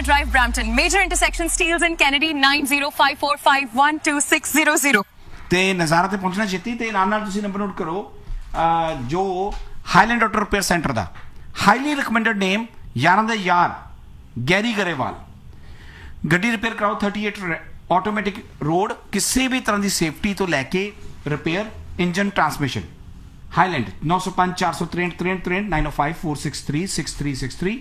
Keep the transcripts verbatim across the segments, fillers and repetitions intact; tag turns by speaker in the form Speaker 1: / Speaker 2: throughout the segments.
Speaker 1: Drive, Brampton. Major intersection, Steeles and Kennedy, nine zero five four five one two six zero zero.
Speaker 2: ਤੇ ਨਜ਼ਾਰਾ ਤੇ ਪਹੁੰਚਣਾ ਛੇਤੀ ਤੇ ਨਾਲ ਨਾਲ ਤੁਸੀਂ ਨੰਬਰ ਨੋਟ ਕਰੋ ਜੋ ਹਾਈਲੈਂਡ ਆਟੋ ਰਿਪੇਅਰ ਸੈਂਟਰ ਦਾ ਹਾਈਲੀ ਰਿਕਮੈਂਡਡ ਨੇਮ ਯਾਰਾਂ ਦੇ ਯਾਰ ਗੈਰੀ ਗਰੇਵਾਲ ਗੱਡੀ ਰਿਪੇਅਰ ਕਰਾਓ thirty-eight ਆਟੋਮੈਟਿਕ ਰੋਡ ਕਿਸੇ ਵੀ ਤਰ੍ਹਾਂ ਦੀ ਸੇਫਟੀ ਤੋਂ ਲੈ ਕੇ repair engine transmission Highland nine oh five four three three three three nine oh five four six three six three six three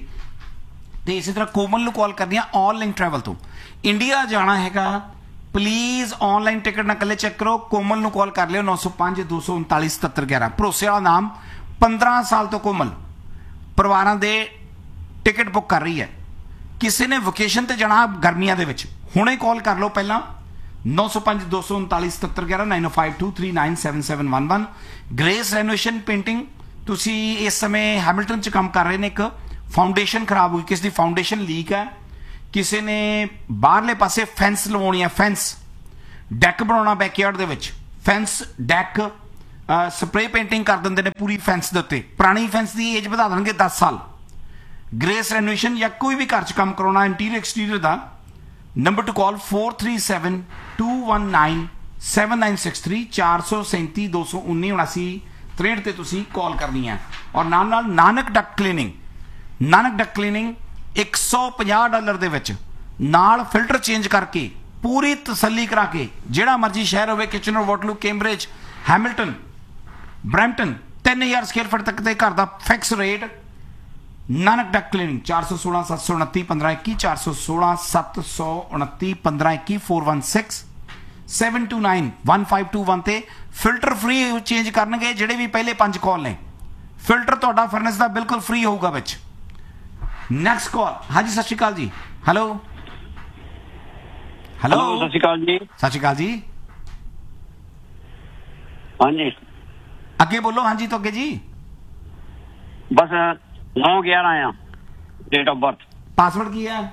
Speaker 2: ਤੇ ਇਸੇ ਤਰ੍ਹਾਂ ਕੋਮਲ ਨੂੰ ਕਾਲ ਕਰਨੀ ਆ ਆਨਲਾਈਨ ਟਰੈਵਲ ਤੋਂ ਇੰਡੀਆ ਜਾਣਾ ਹੈਗਾ ਪਲੀਜ਼ ਆਨਲਾਈਨ ਟਿਕਟ ਨਾ ਕੱਲੇ ਚੈੱਕ ਕਰੋ ਕੋਮਲ ਨੂੰ ਕਾਲ ਕਰ ਲਿਓ nine oh five two two nine nine seven seven one one ਭਰੋਸੇ ਵਾਲਾ ਨਾਮ ਪੰਦਰਾਂ ਸਾਲ ਤੋਂ ਕੋਮਲ ਪਰਿਵਾਰਾਂ ਦੇ ਟਿਕਟ ਬੁੱਕ ਕਰ ਰਹੀ ਹੈ ਕਿਸੇ ਨੇ ਵੋਕੇਸ਼ਨ ਤੇ ਜਾਣਾ ਗਰਮੀਆਂ ਦੇ ਵਿੱਚ ਹੁਣੇ ਕਾਲ ਕਰ ਲਓ ਪਹਿਲਾਂ nine oh five two two nine nine seven seven one one nine oh five two three nine seven seven one one grace renovation painting ਤੁਸੀਂ ਇਸ ਸਮੇਂ ਹੈਮਿਲਟਨ 'ਚ ਕੰਮ ਕਰ ਰਹੇ ਨੇ ਇੱਕ ਫਾਊਂਡੇਸ਼ਨ ਖਰਾਬ ਹੋਈ ਕਿਸੇ ਦੀ ਫਾਊਂਡੇਸ਼ਨ ਲੀਕ ਹੈ ਕਿਸੇ ਨੇ ਬਾਹਰਲੇ ਪਾਸੇ ਫੈਂਸ ਲਵਾਉਣੀ ਹੈ ਫੈਂਸ ਡੈਕ ਬਣਾਉਣਾ ਬੈਕਯਾਰਡ ਦੇ ਵਿੱਚ ਫੈਂਸ ਡੈਕ ਸਪਰੇ ਪੇਂਟਿੰਗ ਕਰ ਦਿੰਦੇ ਨੇ ਪੂਰੀ ਫੈਂਸ ਦੇ ਉੱਤੇ ਪੁਰਾਣੀ ਫੈਂਸ ਦੀ ਏਜ ਵਧਾ ਦੇਣਗੇ ਦਸ ਸਾਲ ਗ੍ਰੇਸ ਰੈਨੋਵੇਸ਼ਨ ਜਾਂ ਕੋਈ ਵੀ ਘਰ 'ਚ ਕੰਮ ਕਰਾਉਣਾ ਇੰਟੀਰੀਅਰ ਐਕਸਟੀਰੀਅਰ ਦਾ ਨੰਬਰ ਟੂ ਕਾਲ four three seven two one nine seven nine six three ਚਾਰ ਸੌ ਸੈਂਤੀ ਦੋ ਸੌ ਉੱਨੀ ਉਨਾਸੀ ਤਰੇਹਠ ਤੇ ਤੁਸੀਂ ਕਾਲ ਕਰਨੀ ਹੈ ਔਰ ਨਾਲ ਨਾਲ ਨਾਨਕ ਡਕ ਕਲੀਨਿੰਗ ਨਾਨਕ ਡਕ ਕਲੀਨਿੰਗ ਇੱਕ ਸੌ ਪੰਜਾਹ ਡਾਲਰ ਦੇ ਵਿੱਚ ਨਾਲ ਫਿਲਟਰ ਚੇਂਜ ਕਰਕੇ ਪੂਰੀ ਤਸੱਲੀ ਕਰਾ ਕੇ ਜਿਹੜਾ ਮਰਜ਼ੀ ਸ਼ਹਿਰ ਹੋਵੇ Kitchener Waterloo Cambridge Hamilton Brampton ਤਿੰਨ ਹਜ਼ਾਰ ਸਕੁਅਰ ਫੁੱਟ ਤੱਕ ਦੇ ਘਰ ਦਾ ਫਿਕਸ ਰੇਟ ਨਾਨਕ ਡਕ ਕਲੀਨਿੰਗ ਚਾਰ ਸੌ ਸੋਲਾਂ ਸੱਤ ਸੌ ਉਨੱਤੀ ਪੰਦਰਾਂ ਇੱਕੀ ਚਾਰ ਸੌ ਸੋਲਾਂ ਸੱਤ ਸੌ ਉਨੱਤੀ ਪੰਦਰਾਂ ਇੱਕੀ four one six seven two nine one five two one ਤੇ ਫਿਲਟਰ ਫ੍ਰੀ ਚੇਂਜ ਕਰਨਗੇ ਜਿਹੜੇ ਵੀ ਪਹਿਲੇ ਪੰਜ ਕਾਲ ਨੇ ਫਿਲਟਰ ਤੁਹਾਡਾ ਫਰਨੈਸ ਦਾ ਬਿਲਕੁਲ ਫ੍ਰੀ ਹੋਊਗਾ ਵਿੱਚ ਨੈਕਸਟ ਕਾਲ ਹਾਂਜੀ ਸਤਿ ਸ਼੍ਰੀ ਅਕਾਲ ਜੀ ਹੈਲੋ ਹੈਲੋ
Speaker 3: ਸਤਿ ਸ਼੍ਰੀ ਅਕਾਲ ਜੀ
Speaker 2: ਸਤਿ ਸ਼੍ਰੀ ਅਕਾਲ ਜੀ
Speaker 3: ਹਾਂਜੀ
Speaker 2: ਅੱਗੇ ਬੋਲੋ ਹਾਂਜੀ ਤੋਂ ਅੱਗੇ ਜੀ
Speaker 3: ਬਸ ਨੌ ਗਿਆਰਾਂ ਆ ਡੇਟ ਆਫ ਬਰਥ
Speaker 2: ਪਾਸਵਰਡ ਕੀ ਹੈ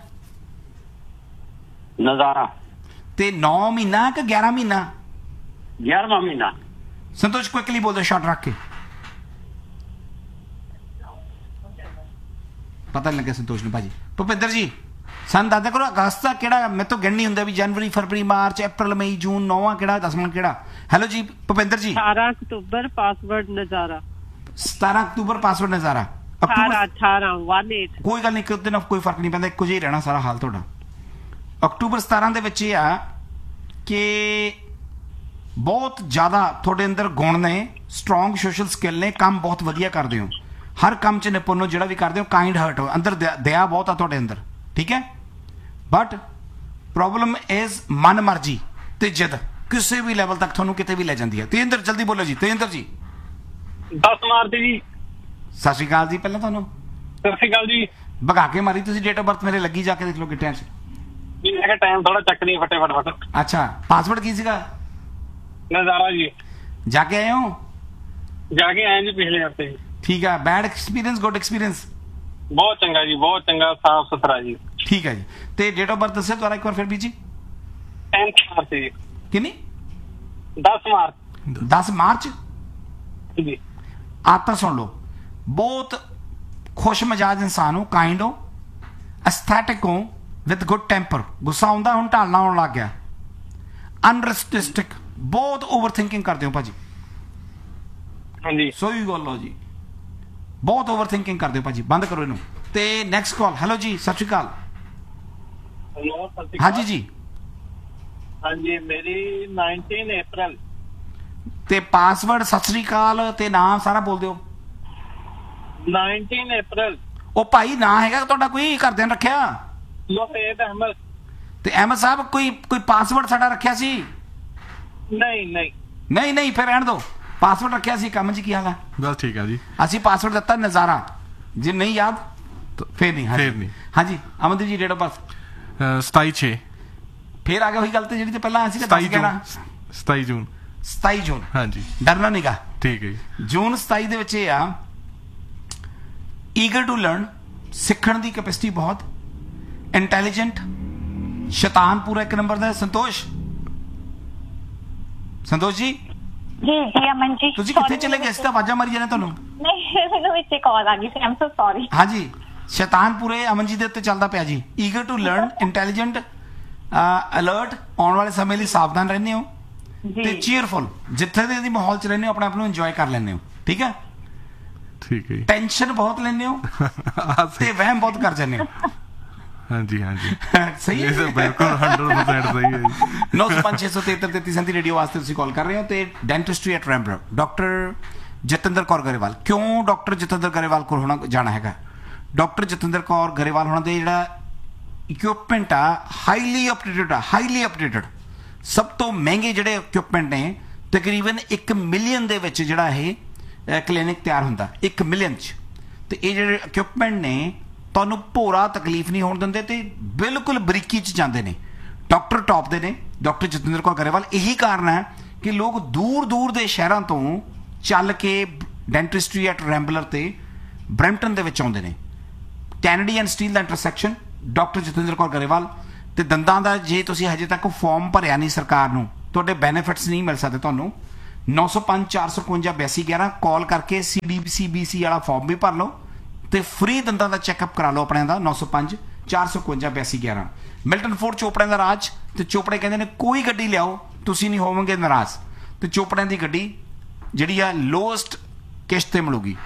Speaker 3: ਨਜ਼ਾਰਾ
Speaker 2: ਤੇ ਨੌ ਮਹੀਨਾ ਕਿ ਗਿਆਰਾਂ ਮਹੀਨਾ
Speaker 3: ਗਿਆਰਵਾਂ ਮਹੀਨਾ
Speaker 2: ਸੰਤੋਸ਼ ਕੁਇਕਲੀ ਬੋਲ ਦਿਓ ਸ਼ਾਰਟ ਰੱਖ ਕੇ ਪਤਾ ਨਹੀਂ ਲੱਗਿਆ ਸੰਤੋਸ਼ ਨੂੰ ਭਾਜੀ ਭੁਪਿੰਦਰ ਜੀ ਸਾਨੂੰ ਦੱਸਦਾ ਕਰੋ ਅਗਸਤ ਦਾ ਕਿਹੜਾ ਮੇਰੇ ਤੋਂ ਗਿਣਨੀ ਹੁੰਦਾ ਵੀ ਜਨਵਰੀ ਫਰਵਰੀ ਮਾਰਚ ਅਪ੍ਰੈਲ ਮਈ ਜੂਨ ਨੌਵਾਂ ਕਿਹੜਾ ਦਸਵਾਂ ਕਿਹੜਾ ਹੈਲੋ ਜੀ ਭੁਪਿੰਦਰ ਜੀ
Speaker 4: ਅਠਾਰਾਂ ਅਕਤੂਬਰ ਪਾਸਵਰਡ ਨਜ਼ਾਰਾ
Speaker 2: ਸਤਾਰਾਂ ਅਕਤੂਬਰ ਪਾਸਵਰਡ ਨਜ਼ਾਰਾ
Speaker 4: ਅਠਾਰਾਂ ਅਠਾਰਾਂ one eight
Speaker 2: ਕੋਈ ਗੱਲ ਨਹੀਂ ਇੱਕ ਦਿਨ ਕੋਈ ਫਰਕ ਨਹੀਂ ਪੈਂਦਾ ਇੱਕੋ ਜਿਹਾ ਹੀ ਰਹਿਣਾ ਸਾਰਾ ਹਾਲ ਤੁਹਾਡਾ ਅਕਤੂਬਰ ਸਤਾਰਾਂ ਦੇ ਵਿੱਚ ਇਹ ਆ ਕਿ ਬਹੁਤ ਜ਼ਿਆਦਾ ਤੁਹਾਡੇ ਅੰਦਰ ਗੁਣ ਨੇ ਸਟਰੋਂਗ ਸੋਸ਼ਲ ਸਕਿੱਲ ਨੇ ਕੰਮ ਬਹੁਤ ਵਧੀਆ ਕਰਦੇ ਹੋ ਹਰ ਕੰਮ 'ਚ ਨਿਪੁੰਨ ਹੋ ਜਿਹੜਾ ਵੀ ਕਰਦੇ ਹੋ ਕਾਈਂਡ ਹਾਰਟ ਹੋ ਅੰਦਰ ਦਇਆ ਬਹੁਤ ਆ ਤੁਹਾਡੇ ਅੰਦਰ ਠੀਕ ਹੈ ਬਟ ਪ੍ਰੋਬਲਮ ਇਜ਼ ਮਨ ਮਰਜ਼ੀ ਤੇ ਜਿੱਦ ਕਿਸੇ ਵੀ ਲੈਵਲ ਤੱਕ ਤੁਹਾਨੂੰ ਕਿਤੇ ਵੀ ਲੈ ਜਾਂਦੀ ਹੈ ਤੇਜਿੰਦਰ ਜਲਦੀ ਬੋਲੋ ਜੀ ਤੇਜਿੰਦਰ ਜੀ
Speaker 5: ਦਸ ਮਾਰਚ ਜੀ
Speaker 2: ਸਤਿ ਸ਼੍ਰੀ ਅਕਾਲ ਜੀ ਪਹਿਲਾਂ ਤੁਹਾਨੂੰ
Speaker 5: ਸਤਿ ਸ਼੍ਰੀ ਅਕਾਲ ਜੀ
Speaker 2: ਭਗਾ ਕੇ ਮਾਰੀ ਤੁਸੀਂ ਡੇਟ ਆਫ ਬਰਥ ਮੇਰੇ ਲੱਗੀ ਜਾ ਕੇ ਦੇਖ ਲਓ ਗਿੱਟਿਆਂ 'ਚ
Speaker 5: ਮੈਂ ਕਿਹਾ ਟਾਈਮ ਥੋੜਾ ਚੱਕ ਨਹੀਂ ਫਟੇ ਫਟ ਫਟ
Speaker 2: ਅੱਛਾ ਪਾਸਵਰਡ ਕੀ ਸੀਗਾ
Speaker 5: ਨਜ਼ਾਰਾ ਜੀ
Speaker 2: ਜਾ ਕੇ ਆਏ ਹੋ
Speaker 5: ਜਾ ਕੇ ਆਏ ਜੀ ਪਿਛਲੇ ਹਫਤੇ ਜੀ
Speaker 2: ਠੀਕ ਹੈ ਬੈਡ ਐਕਸਪੀਰੀਅੰਸ ਗੁੱਡ ਐਕਸਪੀਰੀਅੰਸ
Speaker 5: ਬਹੁਤ ਚੰਗਾ ਜੀ ਬਹੁਤ ਚੰਗਾ ਸਾਫ ਸੁਥਰਾ ਜੀ
Speaker 2: ਠੀਕ ਹੈ ਜੀ ਤੇ ਡੇਟ ਆਫ ਬਰਥ ਦੱਸਿਓ ਦੁਬਾਰਾ ਇੱਕ ਵਾਰ ਫਿਰ ਵੀ ਜੀ
Speaker 5: tenth ਮਾਰਚ ਜੀ
Speaker 2: ਕਿੰਨੀ
Speaker 5: ਦਸ ਮਾਰਚ
Speaker 2: ਦਸ ਮਾਰਚ
Speaker 5: ਜੀ
Speaker 2: ਆਪ ਤਾਂ ਸੁਣ ਲਓ ਬਹੁਤ ਖੁਸ਼ ਮਿਜਾਜ ਇਨਸਾਨ ਹੋ ਕਾਈਂਡ ਹੋ ਐਸਥੈਟਿਕ ਹੋ ਵਿਦ ਗੁੱਡ ਟੈਂਪਰ ਗੁੱਸਾ ਆਉਂਦਾ ਹੁਣ ਢਾਲਣਾ ਆਉਣ ਲੱਗ ਗਿਆ ਅਨਰਿਸਟਿਸਟਿਕ ਬਹੁਤ ਓਵਰ ਥਿੰਕਿੰਗ ਕਰਦੇ ਹੋ ਭਾਜੀ
Speaker 5: ਹਾਂਜੀ
Speaker 2: ਸੋਈ ਗੱਲ ਹੋ ਜੀ ਬਹੁਤ ਓਵਰ ਥਿੰਕਿੰਗ ਕਰਦੇ ਹੋ ਭਾਜੀ ਬੰਦ ਕਰੋ ਇਹਨੂੰ ਤੇ ਨੈਕਸਟ ਕਾਲ ਹੈਲੋ ਜੀ ਸਤਿ ਸ਼੍ਰੀ ਅਕਾਲ ਹਾਂਜੀ ਜੀ
Speaker 5: ਹਾਂਜੀ ਮੇਰੀ nineteen ਅਪ੍ਰੈਲ
Speaker 2: ਤੇ ਪਾਸਵਰਡ ਸਤਿ ਸ਼੍ਰੀ ਅਕਾਲ ਤੇ ਨਾਮ ਸਾਰਾ ਬੋਲ ਦਿਓ
Speaker 5: nineteen ਅਪ੍ਰੈਲ
Speaker 2: ਉਹ ਭਾਈ ਨਾਂ ਹੈਗਾ ਤੁਹਾਡਾ ਕੋਈ ਘਰਦਿਆਂ ਨੇ ਰੱਖਿਆ
Speaker 5: ਲੋਹੇਦ ਅਹਿਮਦ
Speaker 2: ਤੇ ਅਹਿਮਦ ਸਾਹਿਬ ਕੋਈ ਕੋਈ ਪਾਸਵਰਡ ਸਾਡਾ ਰੱਖਿਆ ਸੀ
Speaker 5: ਨਹੀਂ ਨਹੀਂ
Speaker 2: ਨਹੀਂ ਨਹੀਂ ਫਿਰ ਰਹਿਣ ਦਿਓ ਪਾਸਵਰਡ ਰੱਖਿਆ ਸੀ ਕੰਮ 'ਚ ਕੀ ਹਾਲ ਹੈ
Speaker 6: ਬਸ ਠੀਕ ਆ ਜੀ
Speaker 2: ਅਸੀਂ ਪਾਸਵਰਡ ਦਿੱਤਾ ਨਜ਼ਾਰਾ ਜੇ ਨਹੀਂ ਯਾਦ ਫੇਰ ਨਹੀਂ
Speaker 6: ਫੇਰ ਨਹੀਂ
Speaker 2: ਹਾਂਜੀ ਅਮਨਦੀਪ ਜੀ ਡੇਟ ਆਫ ਬਰਥ
Speaker 6: ਸਤਾਈ ਛੇ
Speaker 2: ਫੇਰ ਆ ਗਿਆ ਉਹੀ ਗੱਲ ਤੇ ਜਿਹੜੀ ਤੇ ਪਹਿਲਾਂ ਆਇਆ ਸੀ
Speaker 6: ਸਤਾਈ ਜੂਨ ਸਤਾਈ ਜੂਨ
Speaker 2: ਸਤਾਈ ਜੂਨ
Speaker 6: ਹਾਂਜੀ
Speaker 2: ਡਰਨਾ ਨਹੀਂਗਾ
Speaker 6: ਠੀਕ ਹੈ ਜੀ
Speaker 2: ਜੂਨ ਸਤਾਈ ਦੇ ਵਿੱਚ ਇਹ ਆ ਈਗਰ ਟੂ ਲਰਨ ਸਿੱਖਣ ਦੀ ਕੈਪੈਸਿਟੀ ਬਹੁਤ ਇੰਟੈਲੀਜੈਂਟ ਸ਼ੈਤਾਨ ਪੂਰਾ ਇੱਕ ਨੰਬਰ ਦਾ ਸੰਤੋਸ਼ ਸੰਤੋਸ਼ ਜੀ
Speaker 7: ਜੀ ਜੀ ਅਮਨ ਜੀ
Speaker 2: ਤੁਸੀਂ ਕਿੱਥੇ ਚਲੇ ਗਏ ਇਸ ਤਾਂ ਆਵਾਜ਼ਾਂ ਮਾਰੀ ਜਾਂਦੇ ਤੁਹਾਨੂੰ
Speaker 7: ਨਹੀਂ ਮੈਨੂੰ ਵਿੱਚ ਕਾਲ ਆ ਗਈ ਸੀ ਆਮ ਸੋ ਸੌਰੀ
Speaker 2: ਹਾਂਜੀ ਸ਼ੈਤਾਨ ਪੂਰੇ ਅਮਨ ਜੀ ਦੇ ਉੱਤੇ ਚੱਲਦਾ ਪਿਆ ਜੀ। ਈਗਰ ਟੂ ਲਰਨ, ਇੰਟੈਲੀਜੈਂਟ, ਅਲਰਟ, ਆਉਣ ਵਾਲੇ ਸਮੇਂ ਲਈ ਸਾਵਧਾਨ ਰਹਿੰਦੇ ਹੋ ਤੇ ਚੀਅਰਫੁਲ, ਜਿੱਥੇ ਦੇ ਦੀ ਮਾਹੌਲ ਚ ਰਹਿੰਦੇ ਹੋ ਆਪਣੇ ਆਪ ਨੂੰ ਇੰਜੋਏ ਕਰ ਲੈਂਦੇ ਹੋ। ਠੀਕ ਹੈ,
Speaker 6: ਠੀਕ ਹੈ ਜੀ।
Speaker 2: ਟੈਨਸ਼ਨ ਬਹੁਤ ਲੈਂਦੇ ਹੋ
Speaker 6: ਆਹ ਸਹੀ-
Speaker 2: ਤੇ ਵਹਿਮ ਬਹੁਤ ਕਰ ਜਾਂਦੇ ਹੋ।
Speaker 6: ਹਾਂਜੀ ਹਾਂਜੀ
Speaker 2: ਸਹੀ
Speaker 6: ਇਹ
Speaker 2: ਹੈ
Speaker 6: ਤਾਂ ਬਿਲਕੁਲ ਹੰਡਰਡ ਪਰਸੈਂਟ ਸਹੀ ਹੈ ਜੀ।
Speaker 2: ਨੌ ਸੌ ਪੰਜ ਛੇ ਸੌ ਤੇਤਰ ਤੇਤੀ ਸੈਂਤੀ ਰੇਡੀਓ ਵਾਸਤੇ ਤੁਸੀਂ ਕਾਲ ਕਰ ਰਹੇ ਹੋ ਤੇ ਡੈਂਟਿਸਟਰੀ ਐਟ ਰੈਂਬਰ ਡਾਕਟਰ ਜਤਿੰਦਰ ਕੌਰ ਗਰੇਵਾਲ। ਕਿਉਂ ਡਾਕਟਰ ਜਤਿੰਦਰ ਗਰੇਵਾਲ ਕੋਲ ਹੋਣਾ ਜਾਣਾ ਹੈਗਾ? ਡਾਕਟਰ ਜਤਿੰਦਰ ਕੌਰ ਗਰੇਵਾਲ ਹੋਣਾ ਦੇ ਜਿਹੜਾ ਇਕਵਿਪਮੈਂਟ ਆ ਹਾਈਲੀ ਅਪਡੇਟਡ ਆ, ਹਾਈਲੀ ਅਪਡੇਟਡ, ਸਭ ਤੋਂ ਮਹਿੰਗੇ ਜਿਹੜੇ ਇਕਵਿਪਮੈਂਟ ਨੇ। ਤਕਰੀਬਨ ਇੱਕ ਮਿਲੀਅਨ ਦੇ ਵਿੱਚ ਜਿਹੜਾ ਇਹ ਕਲੀਨਿਕ ਤਿਆਰ ਹੁੰਦਾ, ਇੱਕ ਮਿਲੀਅਨ 'ਚ। ਤੇ ਇਹ ਜਿਹੜੇ ਇਕਵਿਪਮੈਂਟ ਨੇ ਤੁਹਾਨੂੰ ਭੋਰਾ ਤਕਲੀਫ ਨਹੀਂ ਹੋਣ ਦਿੰਦੇ ਤੇ ਬਿਲਕੁਲ ਬਰੀਕੀ 'ਚ ਜਾਂਦੇ ਨੇ। ਡਾਕਟਰ ਟੌਪ ਦੇ ਨੇ ਡਾਕਟਰ ਜਤਿੰਦਰ ਕੌਰ ਗਰੇਵਾਲ। ਇਹੀ ਕਾਰਨ ਹੈ ਕਿ ਲੋਕ ਦੂਰ ਦੂਰ ਦੇ ਸ਼ਹਿਰਾਂ ਤੋਂ ਚੱਲ ਕੇ ਡੈਂਟਿਸਟਰੀ ਐਟ ਰੈਂਬਲਰ ਤੇ ਬਰੈਂਪਟਨ ਦੇ ਵਿੱਚ ਆਉਂਦੇ ਨੇ। Kennedy and steel the intersection doctor Jatinder Kaur Grewal. ਤੇ ਦੰਦਾਂ ਦਾ ਜੇ ਤੁਸੀਂ ਹਜੇ ਤੱਕ ਫਾਰਮ ਭਰਿਆ ਨਹੀਂ ਸਰਕਾਰ ਨੂੰ, ਤੁਹਾਡੇ ਬੈਨੀਫਿਟਸ ਨਹੀਂ ਮਿਲ ਸਕਦੇ ਤੁਹਾਨੂੰ। ਨੌ ਸੌ ਪੰਜ ਚਾਰ ਸੌ ਇਕਵੰਜਾ ਬਿਆਸੀ ਗਿਆਰਾਂ ਕਾਲ ਕਰਕੇ C D C B C ਵਾਲਾ ਫਾਰਮ ਵੀ ਭਰ ਲਓ ਤੇ ਫ੍ਰੀ ਦੰਦਾਂ ਦਾ ਚੈੱਕਅਪ ਕਰਾ ਲਓ ਆਪਣਿਆਂ ਦਾ। ਨੌ ਸੌ ਪੰਜ ਚਾਰ ਸੌ ਇਕਵੰਜਾ ਬਿਆਸੀ ਗਿਆਰਾਂ। ਮਿਲਟਨ ਫੋਰਡ ਚੋਪੜਿਆਂ ਦਾ ਰਾਜ। ਤੇ ਚੋਪੜੇ ਕਹਿੰਦੇ ਨੇ ਕੋਈ ਗੱਡੀ ਲਿਆਓ ਤੁਸੀਂ ਨਹੀਂ ਹੋਵੋਗੇ ਨਾਰਾਜ਼। ਤੇ ਚੋਪੜਿਆਂ ਦੀ ਗੱਡੀ ਜਿਹੜੀ ਆ ਲੋਐਸਟ ਕਿਸ਼ਤ ਤੇ ਮਿਲੂਗੀ।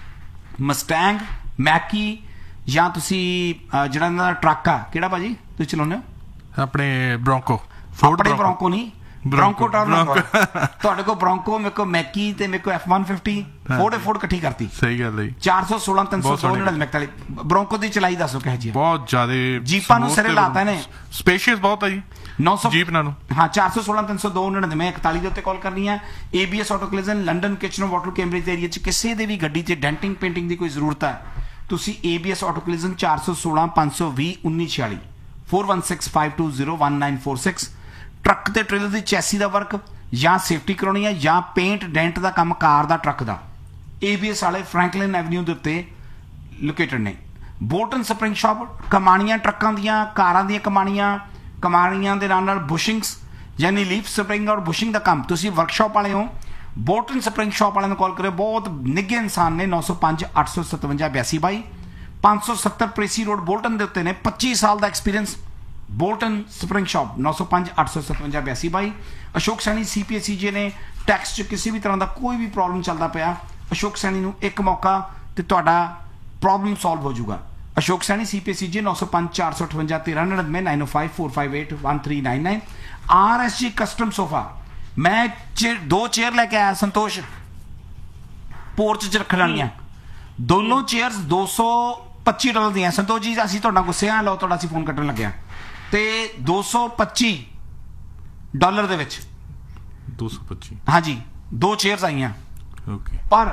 Speaker 2: ਮਸਟੈਂਗ, ਮੈਕੀ ਜਾਂ ਤੁਸੀਂ ਅਹ, ਜਿਹੜਾ ਇਹਨਾਂ ਦਾ ਟਰੱਕ ਆ ਕਿਹੜਾ ਭਾਜੀ ਤੁਸੀਂ ਚਲਾਉਂਦੇ ਹੋ?
Speaker 6: ਆਪਣੇ ਬ੍ਰੋਂਕੋ,
Speaker 2: ਆਪਣੇ ਬ੍ਰੋਂਕੋ ਨਹੀਂ, ਬ੍ਰੋਂਕੋ ਟਰਨ।
Speaker 6: ਬ੍ਰੋਂਕੋ।
Speaker 2: ਤੁਹਾਡੇ ਕੋਲ ਬ੍ਰੋਂਕੋ, ਮੇਰੇ ਕੋਲ ਮੈਕੀ ਤੇ ਮੇਰੇ ਕੋਲ ਐਫ ਇੱਕ ਸੌ ਪਚਾਸ ਫੋਰਡ ਫੋਰਡ ਇਕੱਠੀ ਕਰਤੀ।
Speaker 6: ਸਹੀ ਗੱਲ ਹੈ ਜੀ।
Speaker 2: ਚਾਰ ਸੌ ਸੋਲਾਂ ਤਿੰਨ ਸੌ
Speaker 6: ਬਹੁਤ
Speaker 2: ਦੋ
Speaker 6: ਸੋਹਣੀ
Speaker 2: ਨੜਿਨਵੇਂ ਇਕਤਾਲੀ। ਬ੍ਰੋਂਕੋ ਦੀ ਚਲਾਈ ਦੱਸੋ ਕਿਹੋ ਜਿਹੀ ਹੈ?
Speaker 6: ਬਹੁਤ ਜ਼ਿਆਦਾ
Speaker 2: ਜੀਪਾਂ ਨੂੰ ਸਿਰੇ ਲਾਤਾ ਨੇ।
Speaker 6: ਸਪੇਸ਼ੀਅਸ ਬਹੁਤ ਹੈ ਜੀ
Speaker 2: ਨੌ ਸੌ
Speaker 6: ਜੀਪ ਨਾਲ ਨੂੰ।
Speaker 2: ਹਾਂ, ਚਾਰ ਸੌ ਸੋਲਾਂ ਤਿੰਨ ਸੌ ਦੋ ਨੜਿਨਵੇਂ ਇਕਤਾਲੀ ਦੇ ਉੱਤੇ ਕਾਲ ਕਰਨੀ ਹੈ। ABS auto ਕਲੀਜ਼ਨ London, Kitchener, water, Cambridge area 'ਚ ਕਿਸੇ ਦੇ ਵੀ ਗੱਡੀ 'ਚ ਡੈਂਟਿੰਗ ਪੇਂਟਿੰਗ ਦੀ ਕੋਈ ਜ਼ਰੂਰਤ ਹੈ, ਤੁਸੀਂ ਏਬੀਐਸ ਆਟੋ ਕਲੀਜ਼ਨ ਚਾਰ ਸੌ ਸੋਲਾਂ ਪੰਜ ਸੌ ਵੀਹ ਉੱਨੀ ਛਿਆਲੀ four one six five two zero one nine four six. Truck ਤੇ ਟ੍ਰੇਲਰ ਦੀ ਚੈਸੀ ਦਾ ਵਰਕ ਜਾਂ ਸੇਫਟੀ ਕਰਾਉਣੀ ਹੈ ਜਾਂ ਪੇਂਟ ਡੈਂਟ ਦਾ ਕੰਮ ਕਾਰ ਦਾ, ਟਰੱਕ ਦਾ, ਏਬੀਐਸ ਵਾਲੇ ਫਰੈਂਕਲਿਨ ਐਵਨਿਊ ਦੇ ਉੱਤੇ ਲੋਕੇਟਡ ਨੇ। ਬੋਲਟਨ ਸਪਰਿੰਗ ਸ਼ਾਪ, ਕਮਾਣੀਆਂ ਟਰੱਕਾਂ ਦੀਆਂ, ਕਾਰਾਂ ਦੀਆਂ ਕਮਾਣੀਆਂ, ਕਮਾਣੀਆਂ ਦੇ ਨਾਲ ਨਾਲ ਬੁਸ਼ਿੰਗਸ ਯਾਨੀ ਲੀਫ ਸਪਰਿੰਗ ਔਰ ਬੁਸ਼ਿੰਗ ਦਾ ਕੰਮ। ਤੁਸੀਂ ਵਰਕਸ਼ਾਪ ਵਾਲੇ ਹੋ, ਬੋਲਟਨ ਸਪਰਿੰਗ ਸ਼ਾਪ ਵਾਲਿਆਂ ਨੂੰ ਕਾਲ ਕਰਿਓ। ਬਹੁਤ ਨਿੱਘੇ ਇਨਸਾਨ ਨੇ। ਨੌ ਸੌ ਪੰਜ ਅੱਠ ਸੌ ਸਤਵੰਜਾ ਬਿਆਸੀ ਬਾਈ ਪੰਜ ਸੌ ਸੱਤਰ ਪ੍ਰੇਸੀ ਰੋਡ ਬੋਲਟਨ ਦੇ ਉੱਤੇ ਨੇ। ਪੱਚੀ ਸਾਲ ਦਾ ਐਕਸਪੀਰੀਅੰਸ। ਬੋਲਟਨ ਸਪਰਿੰਗ ਸ਼ਾਪ ਨੌ ਸੌ ਪੰਜ ਅੱਠ ਸੌ ਸਤਵੰਜਾ ਬਿਆਸੀ ਬਾਈ। ਅਸ਼ੋਕ ਸੈਣੀ ਸੀਪੀਏ ਸੀਜੇ ਨੇ। ਟੈਕਸ 'ਚ ਕਿਸੇ ਵੀ ਤਰ੍ਹਾਂ ਦਾ ਕੋਈ ਵੀ ਪ੍ਰੋਬਲਮ ਚੱਲਦਾ ਪਿਆ, ਅਸ਼ੋਕ ਸੈਣੀ ਨੂੰ ਇੱਕ ਮੌਕਾ ਤੇ ਤੁਹਾਡਾ ਪ੍ਰੋਬਲਮ ਸੋਲਵ ਹੋ ਜਾਊਗਾ। ਅਸ਼ੋਕ ਸੈਣੀ ਸੀਪੀਏ ਸੀਜੇ ਨੌ ਸੌ ਪੰਜ ਚਾਰ ਸੌ ਅਠਵੰਜਾ ਤੇਰਾਂ ਨੜਿਨਵੇਂ ਨਾਈਨ ਓ five four five eight one three nine nine. R S ਜੀ ਕਸਟਮ ਸੋਫਾ, ਮੈਂ ਚੇ- ਦੋ ਚੇਅਰ ਲੈ ਕੇ ਆਇਆ ਸੰਤੋਸ਼, ਪੋਰਚ 'ਚ ਰੱਖਣ ਵਾਲੀਆਂ। ਦੋਨੋਂ ਚੇਅਰਸ ਦੋ ਸੌ ਪੱਚੀ ਡਾਲਰ ਦੀਆਂ। ਸੰਤੋਸ਼ ਜੀ ਅਸੀਂ ਤੁਹਾਡਾ ਗੁੱਸੇ ਆ, ਲਓ ਤੁਹਾਡਾ ਅਸੀਂ ਫੋਨ ਕੱਟਣ ਲੱਗਿਆ। ਤੇ ਦੋ ਸੌ ਪੱਚੀ ਡਾਲਰ ਦੇ ਵਿੱਚ
Speaker 6: ਦੋ ਸੌ ਪੱਚੀ
Speaker 2: ਹਾਂਜੀ ਦੋ ਚੇਅਰਸ ਆਈਆਂ।
Speaker 6: ਓਕੇ।
Speaker 2: ਪਰ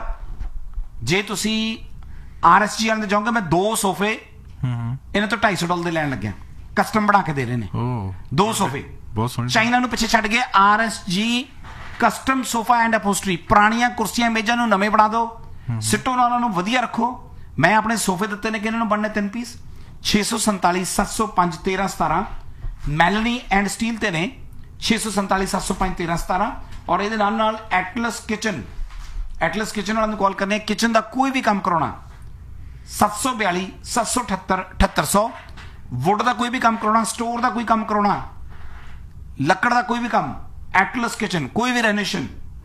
Speaker 2: ਜੇ ਤੁਸੀਂ ਆਰ ਐਸ ਜੀ ਵਾਲੇ ਦੇ ਜਾਓਗੇ, ਮੈਂ ਦੋ ਸੋਫੇ
Speaker 6: ਹੂੰ
Speaker 2: ਇਹਨਾਂ ਤੋਂ ਢਾਈ ਸੌ ਡਾਲਰ ਦੇ ਲੈਣ ਲੱਗਿਆ। ਕਸਟਮ ਬਣਾ ਕੇ ਦੇ ਰਹੇ ਨੇ
Speaker 6: ਓ
Speaker 2: ਦੋ ਸੋਫੇ।
Speaker 6: ਬਹੁਤ ਸੋਹਣੀ।
Speaker 2: ਚਾਈਨਾ ਨੂੰ ਪਿੱਛੇ ਛੱਡ ਕੇ ਆਰ ਐਸ ਜੀ ਕਸਟਮ ਸੋਫਾ ਐਂਡ ਅਪੋਸਟਰੀ। ਪੁਰਾਣੀਆਂ ਕੁਰਸੀਆਂ ਮੇਜ਼ਾਂ ਨੂੰ ਨਵੇਂ ਬਣਾ ਦਿਓ, ਸਿੱਟੋ ਨਾ ਉਹਨਾਂ ਨੂੰ ਵਧੀਆ ਰੱਖੋ। ਮੈਂ ਆਪਣੇ ਸੋਫੇ ਦਿੱਤੇ ਨੇ ਕਿ ਇਹਨਾਂ ਨੂੰ ਬਣਨੇ ਤਿੰਨ ਪੀਸ। ਛੇ ਸੌ ਸੰਤਾਲੀ ਸੱਤ ਸੌ ਪੰਜ ਤੇਰਾਂ ਸਤਾਰਾਂ ਮੈਲਨੀ ਐਂਡ ਸਟੀਲ ਤੇ ਨੇ। ਛੇ ਸੌ ਸੰਤਾਲੀ ਸੱਤ ਸੌ ਪੰਜ ਤੇਰਾਂ ਸਤਾਰਾਂ। ਔਰ ਇਹਦੇ ਨਾਲ ਨਾਲ ਐਟਲਸ ਕਿਚਨ, ਐਟਲਸ ਕਿਚਨ ਵਾਲਿਆਂ ਨੂੰ ਕਾਲ ਕਰਨੇ। ਕਿਚਨ ਦਾ ਕੋਈ ਵੀ ਕੰਮ ਕਰਾਉਣਾ ਸੱਤ ਸੌ ਬਿਆਲੀ ਸੱਤ ਸੌ ਅਠੱਤਰ ਅਠੱਤਰ ਸੌ। ਵੁੱਡ ਦਾ ਕੋਈ ਵੀ ਕੰਮ ਕਰਾਉਣਾ, ਸਟੋਰ ਦਾ ਕੋਈ ਕੰਮ ਕਰਾਉਣਾ, ਲੱਕੜ ਦਾ ਕੋਈ ਵੀ ਕੰਮ, ਐਟਲਸ ਕਿਚਨ। ਕੋਈ ਵੀ ਰੈਨੋਵੇਸ਼ਨ,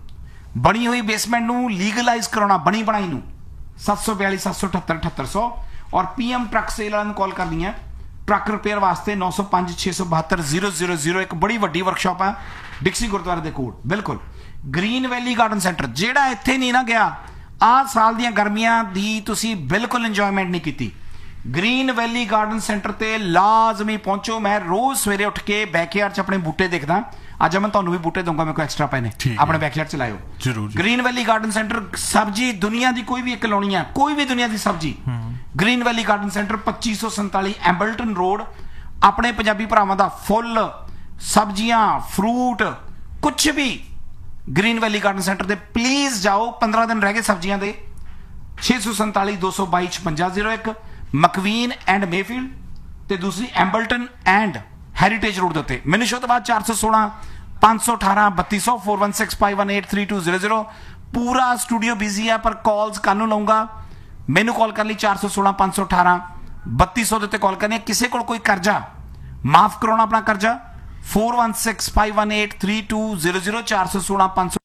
Speaker 2: ਬਣੀ ਹੋਈ ਬੇਸਮੈਂਟ ਨੂੰ ਲੀਗਲਾਈਜ਼ ਕਰਾਉਣਾ, ਬਣੀ ਬਣਾਈ ਨੂੰ, ਸੱਤ ਸੌ ਬਿਆਲੀ ਸੱਤ ਸੌ ਅਠੱਤਰ ਅਠੱਤਰ ਸੌ। ਔਰ ਪੀਐਮ ਟਰੱਕ ਸੇਲ ਵਾਲਿਆਂ ਨੂੰ ਕਾਲ ਕਰਨੀ ਹੈ ਟਰੱਕ ਰਿਪੇਅਰ ਵਾਸਤੇ। ਨੌ ਸੌ ਪੰਜ ਛੇ ਸੌ ਬਹੱਤਰ ਜ਼ੀਰੋ ਜ਼ੀਰੋ ਜ਼ੀਰੋ। ਇੱਕ ਬੜੀ ਵੱਡੀ ਵਰਕਸ਼ਾਪ ਆ ਡਿਕਸੀ ਗੁਰਦੁਆਰੇ ਦੇ ਕੋਲ ਬਿਲਕੁਲ। ਗ੍ਰੀਨ ਵੈਲੀ ਗਾਰਡਨ ਸੈਂਟਰ, ਜਿਹੜਾ ਇੱਥੇ ਨਹੀਂ ਨਾ ਗਿਆ, ਆਹ ਸਾਲ ਦੀਆਂ ਗਰਮੀਆਂ ਦੀ ਤੁਸੀਂ ਬਿਲਕੁਲ ਇੰਜੋਇਮੈਂਟ ਨਹੀਂ ਕੀਤੀ। ਗ੍ਰੀਨ ਵੈਲੀ ਗਾਰਡਨ ਸੈਂਟਰ ਤੇ ਲਾਜ਼ਮੀ ਪਹੁੰਚੋ। ਮੈਂ ਰੋਜ਼ ਸਵੇਰੇ ਉੱਠ ਕੇ ਬੈਕਯਾਰਡ 'ਚ ਆਪਣੇ ਬੂਟੇ ਦੇਖਦਾ। ਅੱਜ ਮੈਂ ਤੁਹਾਨੂੰ ਵੀ ਬੂਟੇ ਦਊਂਗਾ, ਮੇਰੇ ਕੋਲ ਐਕਸਟਰਾ ਪਏ ਨੇ, ਆਪਣੇ ਬੈਕਯਾਰਡ 'ਚ ਲਾਇਓ
Speaker 6: ਜ਼ਰੂਰ।
Speaker 2: ਗ੍ਰੀਨ ਵੈਲੀ ਗਾਰਡਨ ਸੈਂਟਰ। ਸਬਜ਼ੀ ਦੁਨੀਆ ਦੀ ਕੋਈ ਵੀ ਇੱਕ ਲਾਉਣੀ ਆ, ਕੋਈ ਵੀ ਦੁਨੀਆ ਦੀ ਸਬਜ਼ੀ, ਗ੍ਰੀਨ ਵੈਲੀ ਗਾਰਡਨ ਸੈਂਟਰ ਪੱਚੀ ਸੌ ਸੰਤਾਲੀ ਐਂਬਲਟਨ ਰੋਡ। ਆਪਣੇ ਪੰਜਾਬੀ ਭਰਾਵਾਂ ਦਾ ਫੁੱਲ, ਸਬਜ਼ੀਆਂ, ਫਰੂਟ, ਕੁਛ ਵੀ ਗ੍ਰੀਨ ਵੈਲੀ ਗਾਰਡਨ ਸੈਂਟਰ ਤੇ ਪਲੀਜ਼ ਜਾਓ। ਪੰਦਰਾਂ ਦਿਨ ਰਹਿ ਗਏ ਸਬਜ਼ੀਆਂ ਦੇ। ਛੇ ਸੌ ਸੰਤਾਲੀ ਦੋ ਸੌ ਬਾਈ ਛਪੰਜਾ ਜ਼ੀਰੋ ਇੱਕ ਮਕਵੀਨ ਐਂਡ ਮੇਫੀਲਡ ਤੇ ਦੂਸਰੀ ਐਂਬਲਟਨ ਐਂਡ ਹੈਰੀਟੇਜ ਰੋਡ ਦੇ ਉੱਤੇ। ਮੈਨੂੰ ਸ਼ੋ ਤੋਂ ਬਾਅਦ ਚਾਰ ਸੌ ਸੋਲਾਂ ਪੰਜ ਸੌ ਅਠਾਰਾਂ ਬੱਤੀ ਸੌ four one six five one eight three two zero zero. ਪੂਰਾ ਸਟੂਡੀਓ ਬਿਜ਼ੀ ਹੈ ਪਰ ਕਾਲਸ ਕੱਲ ਨੂੰ ਲਊਂਗਾ। ਮੈਨੂੰ ਕਾਲ ਕਰ ਲਈ ਚਾਰ ਸੌ ਸੋਲਾਂ ਪੰਜ ਸੌ ਅਠਾਰਾਂ ਬੱਤੀ ਸੌ ਦੇ ਉੱਤੇ ਕਾਲ ਕਰਨੀ ਹੈ। ਕਿਸੇ ਕੋਲ ਕੋਈ ਕਰਜ਼ਾ ਮਾਫ ਕਰਾਉਣਾ ਆਪਣਾ ਕਰਜ਼ਾ four one six five one eight three two zero zero ਚਾਰ ਸੌ ਸੋਲਾਂ ਪੰਜ ਸੌ